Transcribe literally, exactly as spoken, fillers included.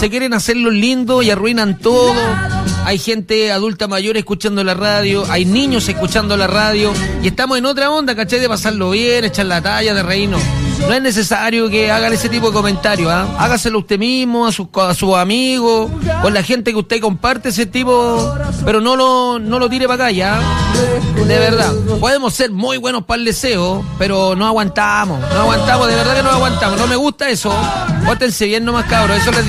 se quieren hacer los lindos y arruinan todo. Hay gente adulta mayor escuchando la radio, hay niños escuchando la radio, y estamos en otra onda, ¿cachai? De pasarlo bien, echar la talla, de reírnos. No es necesario que hagan ese tipo de comentarios, ¿ah? ¿eh? Hágaselo usted mismo, a sus a sus amigos, con la gente que usted comparte ese tipo, pero no lo, no lo tire para acá, ¿ya? De verdad. Podemos ser muy buenos para el deseo, pero no aguantamos, no aguantamos, de verdad que no aguantamos. No me gusta eso. Pórtense bien nomás, cabros, eso les